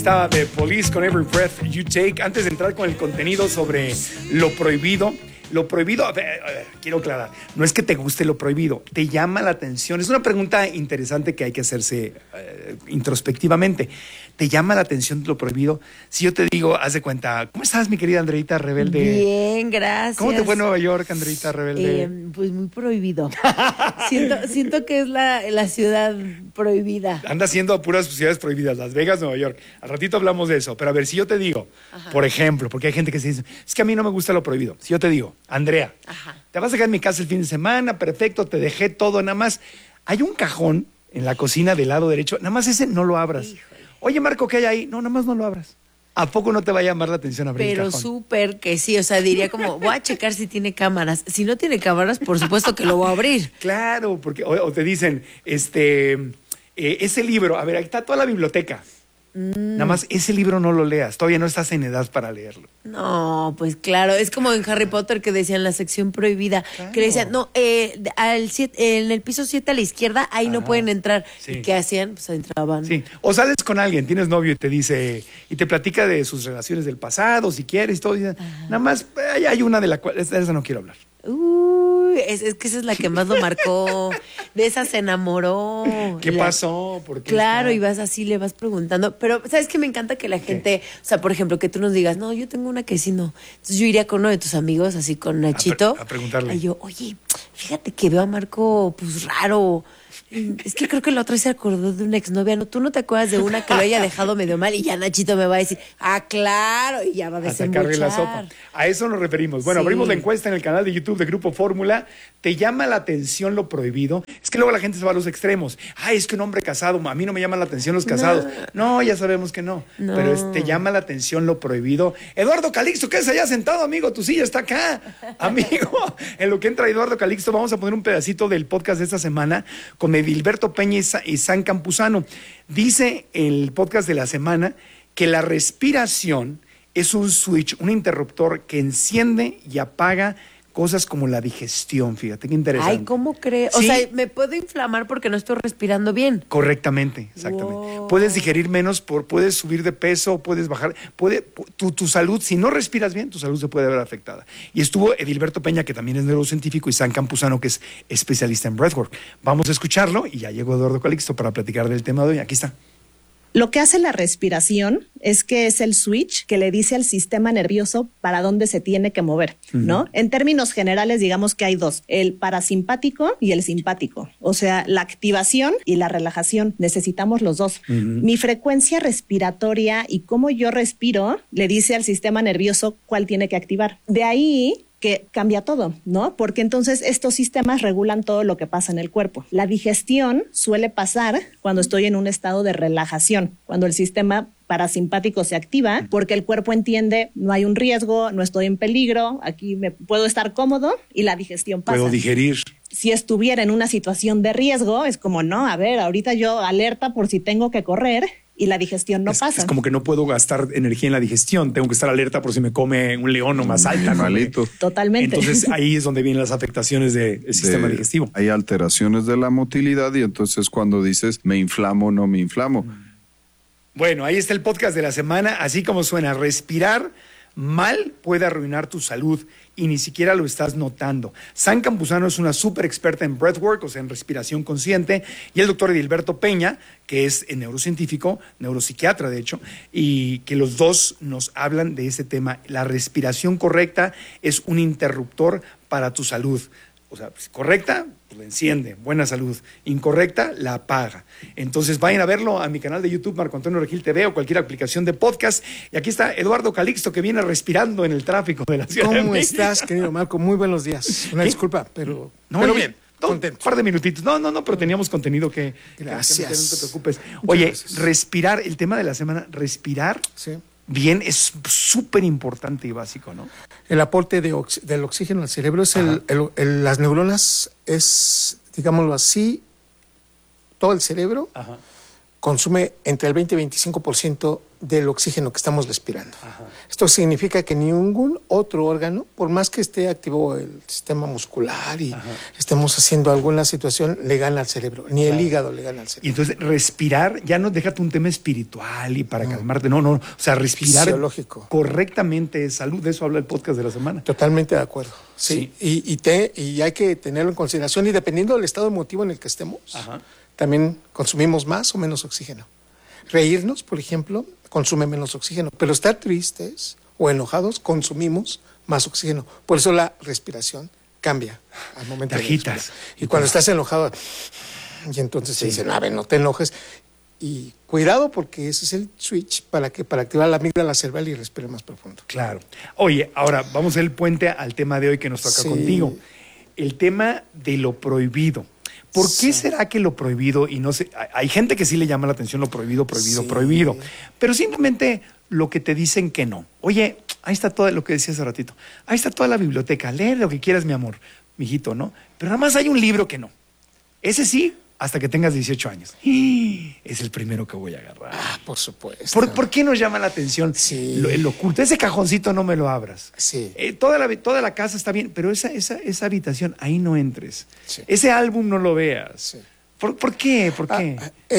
Estaba de Police con Every Breath You Take. Antes de entrar con el contenido sobre lo prohibido, a ver, quiero aclarar, no es que te guste lo prohibido, te llama la atención. Es una pregunta interesante que hay que hacerse introspectivamente. ¿Te llama la atención lo prohibido? Si yo te digo, haz de cuenta, ¿cómo estás, mi querida Andreita Rebelde? Bien, gracias. ¿Cómo te fue en Nueva York, Andreita Rebelde? Pues muy prohibido. siento que es la ciudad prohibida. Anda haciendo a puras ciudades prohibidas, Las Vegas, Nueva York. Al ratito hablamos de eso. Pero a ver, si yo te digo, por ejemplo, porque hay gente que se dice, es que a mí no me gusta lo prohibido. Si yo te digo, Andrea, te vas a quedar en mi casa el fin de semana, perfecto, te dejé todo, nada más. Hay un cajón en la cocina del lado derecho, nada más ese no lo abras. Híjole. Oye, Marco, ¿qué hay ahí? No, nada más no lo abras. ¿A poco no te va a llamar la atención abrir el cajón? Pero súper que sí, o sea, diría como, voy a checar si tiene cámaras. Si no tiene cámaras, por supuesto que lo voy a abrir. Claro, porque o te dicen, ese libro, a ver, ahí está toda la biblioteca. Nada más ese libro no lo leas, todavía no estás en edad para leerlo. No, pues claro, es como en Harry Potter que decían la sección prohibida, claro. Que le decían, no, en el piso 7 a la izquierda, ahí no pueden entrar. Sí. ¿Y qué hacían? Pues entraban. Sí, o sales con alguien, tienes novio y te dice, y te platica de sus relaciones del pasado, si quieres, todo. Nada más, hay una de la cual, de esa no quiero hablar. Es que esa es la que más lo marcó. De esa se enamoró. ¿Qué pasó? ¿Por qué claro, y vas así, le vas preguntando. Pero, ¿sabes qué? Me encanta que la gente, o sea, por ejemplo, que tú nos digas, no, yo tengo una que sí no. Entonces yo iría con uno de tus amigos, así con Nachito. A preguntarle. Y yo, oye, fíjate que veo a Marco, pues raro. Es que creo que la otra vez se acordó de una exnovia. No, tú no te acuerdas de una que lo haya dejado medio mal y ya Nachito me va a decir, claro, y ya va a desembuchar. A sacarle la sopa. A eso nos referimos. Bueno, abrimos la encuesta en el canal de YouTube de Grupo Fórmula. ¿Te llama la atención lo prohibido? Es que luego la gente se va a los extremos. Es que un hombre casado, a mí no me llaman la atención los casados. No, ya sabemos que no. Pero ¿te llama la atención lo prohibido? Eduardo Calixto, ¿qué es allá sentado, amigo? Tu silla está acá. Amigo, en lo que entra Eduardo Calixto, vamos a poner un pedacito del podcast de esta semana con Edilberto Peña y San Campuzano. Dice el podcast de la semana que la respiración es un switch, un interruptor que enciende y apaga cosas como la digestión. Fíjate qué interesante. Ay, ¿cómo crees? ¿Sí? O sea, me puedo inflamar porque no estoy respirando bien. Correctamente, exactamente. Wow. Puedes digerir menos, puedes subir de peso, puedes bajar. Tu salud, si no respiras bien, tu salud se puede ver afectada. Y estuvo Edilberto Peña, que también es neurocientífico, y San Campuzano, que es especialista en breathwork. Vamos a escucharlo y ya llegó Eduardo Calixto para platicar del tema de hoy. Aquí está. Lo que hace la respiración es que es el switch que le dice al sistema nervioso para dónde se tiene que mover, ¿no? En términos generales, digamos que hay dos, el parasimpático y el simpático. O sea, la activación y la relajación. Necesitamos los dos. Mi frecuencia respiratoria y cómo yo respiro le dice al sistema nervioso cuál tiene que activar. De ahí que cambia todo, ¿no? Porque entonces estos sistemas regulan todo lo que pasa en el cuerpo. La digestión suele pasar cuando estoy en un estado de relajación, cuando el sistema parasimpático se activa, porque el cuerpo entiende, no hay un riesgo, no estoy en peligro, aquí me puedo estar cómodo y la digestión pasa. Puedo digerir. Si estuviera en una situación de riesgo, es como, no, a ver, ahorita yo alerta por si tengo que correr, y la digestión no pasa. Es como que no puedo gastar energía en la digestión. Tengo que estar alerta por si me come un león o más alta. Malito. Totalmente. Entonces ahí es donde vienen las afectaciones del sistema digestivo. Hay alteraciones de la motilidad y entonces cuando dices me inflamo o no me inflamo. Bueno, ahí está el podcast de la semana. Así como suena, respirar mal puede arruinar tu salud y ni siquiera lo estás notando. San Campuzano es una súper experta en breathwork, o sea, en respiración consciente, y el doctor Edilberto Peña, que es neurocientífico, neuropsiquiatra de hecho, y que los dos nos hablan de ese tema. La respiración correcta es un interruptor para tu salud. O sea, correcta, pues la enciende, buena salud. Incorrecta, la apaga. Entonces vayan a verlo a mi canal de YouTube, Marco Antonio Regil TV, o cualquier aplicación de podcast. Y aquí está Eduardo Calixto, que viene respirando en el tráfico de la ciudad. ¿Cómo estás, querido Marco? Muy buenos días. Una disculpa, pero bien. Contento. Un par de minutitos. No, pero teníamos contenido que... Gracias. Que no te preocupes. Oye, respirar, el tema de la semana, respirar. Sí. Bien, es súper importante y básico, ¿no? El aporte del oxígeno al cerebro es las neuronas, es, digámoslo así, todo el cerebro consume entre el 20 y 25% del oxígeno que estamos respirando. Esto significa que ningún otro órgano, por más que esté activo el sistema muscular y estemos haciendo alguna situación, le gana al cerebro. Ni el hígado le gana al cerebro. Y entonces respirar, ya no déjate un tema espiritual y para calmarte, no. O sea, respirar Fisiológico. correctamente es salud. De eso habla el podcast de la semana. Totalmente de acuerdo. Sí. Y hay que tenerlo en consideración. Y dependiendo del estado emotivo en el que estemos, también consumimos más o menos oxígeno. Reírnos, por ejemplo, consume menos oxígeno, pero estar tristes o enojados consumimos más oxígeno. Por eso la respiración cambia al momento Te de agitas. respirar. Y cuando estás enojado, y entonces te dicen, a ver, no te enojes. Y cuidado, porque ese es el switch para activar la amígdala cerebral y respirar más profundo. Claro. Oye, ahora vamos a hacer el puente al tema de hoy que nos toca contigo. El tema de lo prohibido. ¿Por qué será que lo prohibido y no sé? Hay gente que sí le llama la atención lo prohibido, pero simplemente lo que te dicen que no. Oye, ahí está todo lo que decía hace ratito. Ahí está toda la biblioteca. Lee lo que quieras, mi amor, mijito, ¿no? Pero nada más hay un libro que no. Ese sí, hasta que tengas 18 años. Es el primero que voy a agarrar. Por supuesto. ¿Por qué nos llama la atención el oculto? Ese cajoncito no me lo abras. Sí. Toda la casa está bien, pero esa habitación, ahí no entres. Sí. Ese álbum no lo veas. Sí. ¿Por qué? ¿Por qué?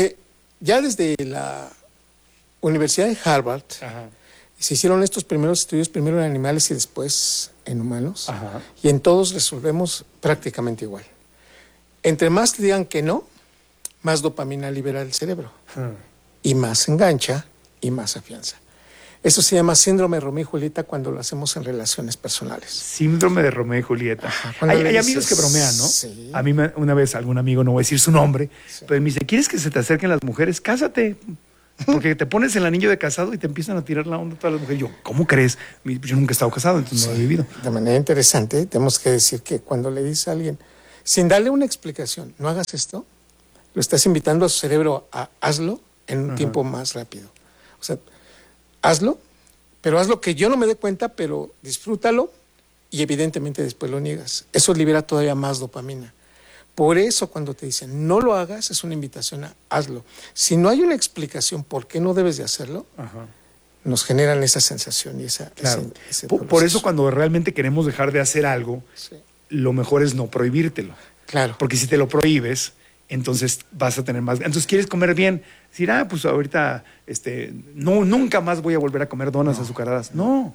Ya desde la Universidad de Harvard se hicieron estos primeros estudios, primero en animales y después en humanos. Y en todos resolvemos prácticamente igual. Entre más te digan que no, más dopamina libera el cerebro. Y más engancha y más afianza. Eso se llama síndrome de Romeo y Julieta cuando lo hacemos en relaciones personales. Síndrome de Romeo y Julieta. Hay amigos que bromean, ¿no? Sí. A mí una vez algún amigo, no voy a decir su nombre, pero me dice, ¿quieres que se te acerquen las mujeres? Cásate. Porque te pones el anillo de casado y te empiezan a tirar la onda todas las mujeres. Yo, ¿cómo crees? Yo nunca he estado casado, entonces no lo he vivido. De manera interesante, tenemos que decir que cuando le dices a alguien, sin darle una explicación, no hagas esto, lo estás invitando a su cerebro a hazlo en un tiempo más rápido. O sea, hazlo, pero hazlo que yo no me dé cuenta, pero disfrútalo y evidentemente después lo niegas. Eso libera todavía más dopamina. Por eso cuando te dicen no lo hagas, es una invitación a hazlo. Si no hay una explicación por qué no debes de hacerlo, nos generan esa sensación y ese por eso cuando realmente queremos dejar de hacer algo, lo mejor es no prohibírtelo. Claro. Porque si te lo prohíbes, entonces vas a tener más. Entonces quieres comer bien. Decir, pues ahorita nunca más voy a volver a comer donas azucaradas. No.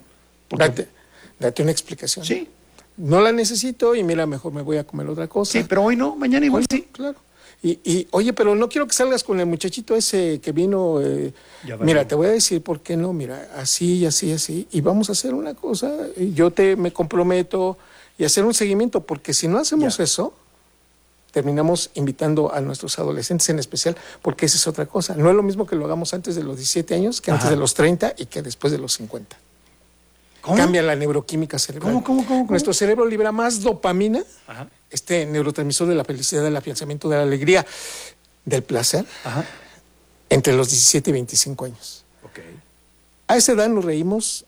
Date una explicación. Sí. No la necesito y mira, mejor me voy a comer otra cosa. Sí, pero hoy no, mañana igual sí. Claro. Y oye, pero no quiero que salgas con el muchachito ese que vino. Mira, te voy a decir por qué no. Mira, así y así, así. Y vamos a hacer una cosa. Y yo me comprometo y hacer un seguimiento, porque si no hacemos eso, terminamos invitando a nuestros adolescentes en especial, porque esa es otra cosa. No es lo mismo que lo hagamos antes de los 17 años, que antes de los 30 y que después de los 50. ¿Cómo? Cambia la neuroquímica cerebral. ¿Cómo? Nuestro cerebro libera más dopamina, este neurotransmisor de la felicidad, del afianzamiento, de la alegría, del placer, entre los 17 y 25 años. Okay. A esa edad nos reímos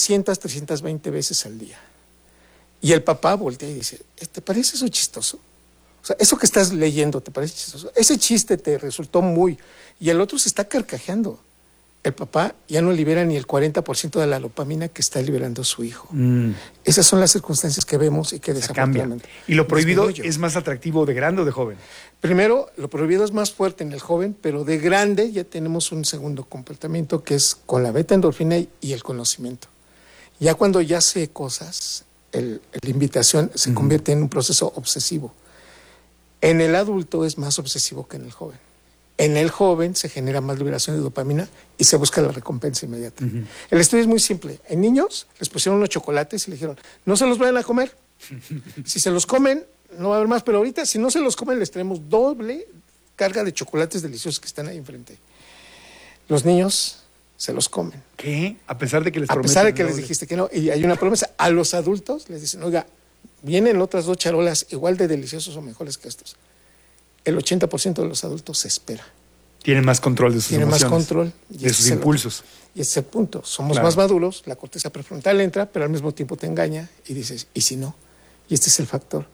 320 veces al día. Y el papá voltea y dice, ¿te parece eso chistoso? O sea, eso que estás leyendo, ¿te parece chistoso? Ese chiste te resultó muy... Y el otro se está carcajeando. El papá ya no libera ni el 40% de la dopamina que está liberando su hijo. Esas son las circunstancias que vemos y que desafortunadamente... Cambia. ¿Y lo prohibido es más atractivo de grande o de joven? Primero, lo prohibido es más fuerte en el joven, pero de grande ya tenemos un segundo comportamiento que es con la beta endorfina y el conocimiento. Ya cuando ya sé cosas, la invitación se convierte en un proceso obsesivo. En el adulto es más obsesivo que en el joven. En el joven se genera más liberación de dopamina y se busca la recompensa inmediata. El estudio es muy simple. En niños les pusieron unos chocolates y le dijeron, no se los vayan a comer. Si se los comen, no va a haber más. Pero ahorita, si no se los comen, les traemos doble carga de chocolates deliciosos que están ahí enfrente. Los niños se los comen. ¿Qué? A pesar de que les A pesar de que les doble. dijiste que no. Y hay una promesa. A los adultos les dicen, oiga, vienen otras 2 charolas igual de deliciosos o mejores que estos. El 80% de los adultos se espera. Tienen más control de sus emociones. Tienen más control. De sus impulsos. Y ese es el punto. Somos más maduros, la corteza prefrontal entra, pero al mismo tiempo te engaña y dices, ¿y si no? Y este es el factor.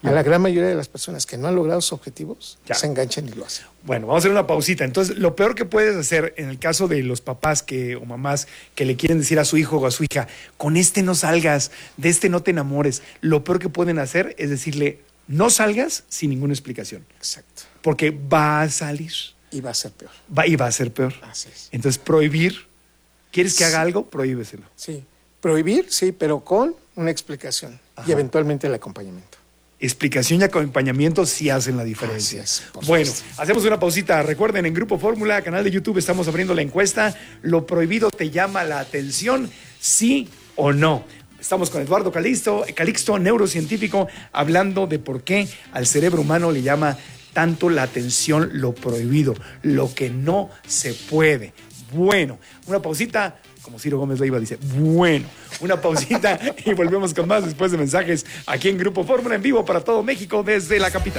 A la gran mayoría de las personas que no han logrado sus objetivos, Ya. se enganchan y lo hacen. Bueno, vamos a hacer una pausita. Entonces, lo peor que puedes hacer en el caso de los papás o mamás que le quieren decir a su hijo o a su hija, con este no salgas, de este no te enamores, lo peor que pueden hacer es decirle, no salgas sin ninguna explicación, Exacto. porque va a salir Y va a ser peor. y va a ser peor. Así es. Entonces, prohibir, ¿quieres que haga algo? Prohíbeselo. Sí. Prohibir, sí, pero con una explicación y eventualmente el acompañamiento. Explicación y acompañamiento sí hacen la diferencia. Así es, por Bueno, supuesto. hacemos una pausita. Recuerden, en Grupo Fórmula, canal de YouTube, estamos abriendo la encuesta. ¿Lo prohibido te llama la atención? ¿Sí o no? Estamos con Eduardo Calixto, neurocientífico, hablando de por qué al cerebro humano le llama tanto la atención lo prohibido, lo que no se puede. Bueno, una pausita. Como Ciro Gómez Leiva dice, bueno, una pausita y volvemos con más después de mensajes aquí en Grupo Fórmula en vivo para todo México desde la capital.